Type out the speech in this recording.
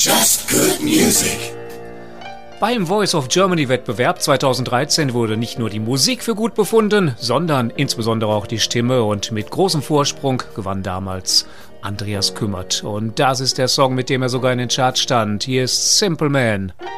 Just good music. Beim Voice of Germany Wettbewerb 2013 wurde nicht nur die Musik für gut befunden, sondern insbesondere auch die Stimme, und mit großem Vorsprung gewann damals Andreas Kümmert. Und das ist der Song, mit dem er sogar in den Charts stand. Hier ist Simple Man.